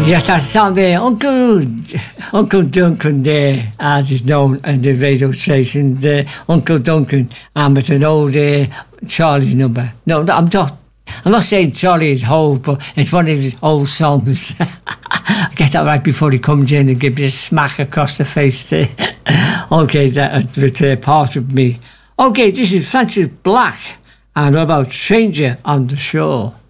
Yes, that song there, Uncle Duncan there, as is known in the radio station, the Uncle Duncan, and it's an old Charlie number. No, I'm not saying Charlie is old, but it's one of his old songs. Get that right before he comes in and gives you a smack across the face there. Okay, that's part of me. Okay, this is Francis Black, and what about Stranger on the Shore?